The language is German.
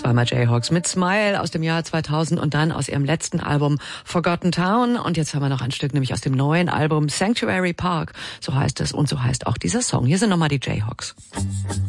zweimal Jayhawks mit Smile aus dem Jahr 2000 und dann aus ihrem letzten Album Forgotten Town. Und jetzt haben wir noch ein Stück, nämlich aus dem neuen Album Sanctuary Park. So heißt es und so heißt auch dieser Song. Hier sind nochmal die Jayhawks.